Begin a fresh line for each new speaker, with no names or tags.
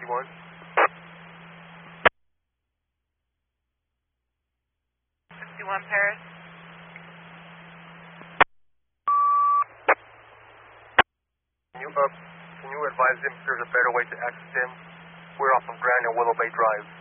51.
Paris.
Can you advise him if there's a better way to access him? We're off of Grand and Willow Bay Drive.